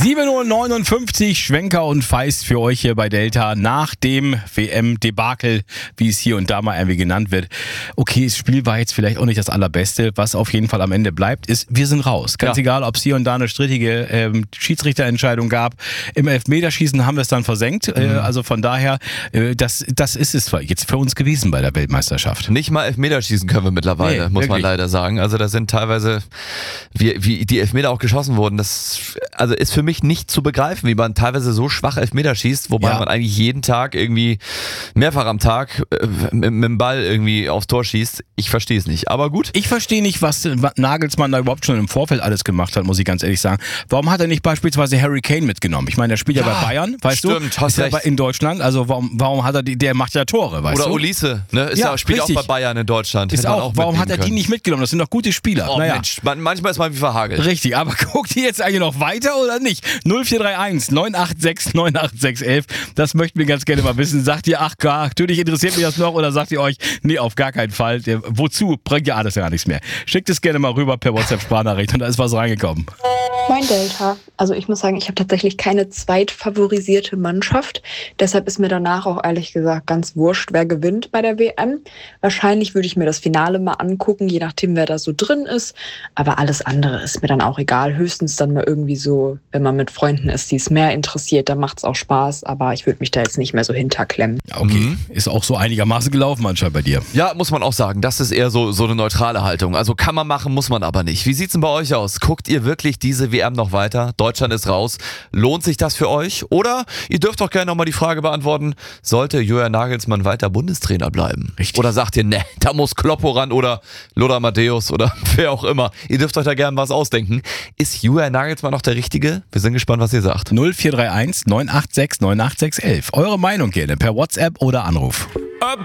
7:59 Uhr, Schwenker und Feist für euch hier bei Delta nach dem WM-Debakel, wie es hier und da mal irgendwie genannt wird. Okay, das Spiel war jetzt vielleicht auch nicht das Allerbeste. Was auf jeden Fall am Ende bleibt, ist, wir sind raus. Ganz egal, ob es hier und da eine strittige Schiedsrichterentscheidung gab. Im Elfmeterschießen haben wir es dann versenkt. Also von daher, das ist es jetzt für uns gewesen bei der Weltmeisterschaft. Nicht mal Elfmeterschießen können wir mittlerweile, muss man leider sagen. Also da sind teilweise, wie die Elfmeter auch geschossen wurden, das also ist für mich nicht zu begreifen, wie man teilweise so schwach Elfmeter schießt, wobei man eigentlich jeden Tag irgendwie mehrfach am Tag mit dem Ball irgendwie aufs Tor schießt. Ich verstehe es nicht, aber gut. Ich verstehe nicht, was Nagelsmann da überhaupt schon im Vorfeld alles gemacht hat, muss ich ganz ehrlich sagen. Warum hat er nicht beispielsweise Harry Kane mitgenommen? Ich meine, der spielt ja bei Bayern, weißt du? Stimmt, hast recht. Ja in Deutschland, also warum hat er der macht ja Tore, weißt du? Oder Olise, ne? Spielt richtig. auch bei Bayern in Deutschland. Ist auch, warum hat er die nicht mitgenommen? Das sind doch gute Spieler. Oh Mensch, manchmal ist man wie verhagelt. Richtig, aber guckt ihr jetzt eigentlich noch weiter oder nicht? 0431 986 98611. Das möchten wir ganz gerne mal wissen. Sagt ihr, ach klar, natürlich interessiert mich das noch, oder sagt ihr euch, nee, auf gar keinen Fall. Wozu? Bringt ja alles ja nichts mehr. Schickt es gerne mal rüber per WhatsApp-Sprachnachricht und da ist was reingekommen. Moin Delta. Also ich muss sagen, ich habe tatsächlich keine zweitfavorisierte Mannschaft. Deshalb ist mir danach auch ehrlich gesagt ganz wurscht, wer gewinnt bei der WM. Wahrscheinlich würde ich mir das Finale mal angucken, je nachdem wer da so drin ist. Aber alles andere ist mir dann auch egal. Höchstens dann mal irgendwie so, wenn man mit Freunden ist, die es mehr interessiert, dann macht es auch Spaß. Aber ich würde mich da jetzt nicht mehr so hinterklemmen. Ja, okay, ist auch so einigermaßen gelaufen anscheinend bei dir. Ja, muss man auch sagen. Das ist eher so eine neutrale Haltung. Also kann man machen, muss man aber nicht. Wie sieht's denn bei euch aus? Guckt ihr wirklich diese WM noch weiter? Deutschland ist raus. Lohnt sich das für euch? Oder ihr dürft doch gerne nochmal die Frage beantworten, sollte Julian Nagelsmann weiter Bundestrainer bleiben? Richtig. Oder sagt ihr, ne, da muss Kloppo ran oder Lothar Matthäus oder wer auch immer. Ihr dürft euch da gerne was ausdenken. Ist Julian Nagelsmann noch der Richtige? Wir sind gespannt, was ihr sagt. 0431 986 98611. Eure Meinung gerne per WhatsApp oder Anruf.